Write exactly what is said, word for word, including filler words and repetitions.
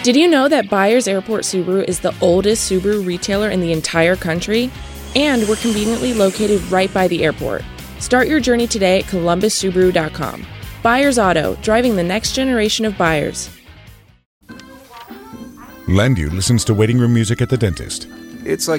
Did you know that Byers Airport Subaru is the oldest Subaru retailer in the entire country? And we're conveniently located right by the airport. Start your journey today at columbus subaru dot com. Byers Auto, driving the next generation of buyers. Lendu listens to waiting room music at the dentist. It's like